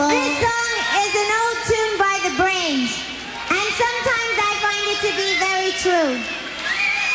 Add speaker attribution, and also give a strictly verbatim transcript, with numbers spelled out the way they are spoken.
Speaker 1: This song is an old tune by the Brains, and sometimes I find it to be very true.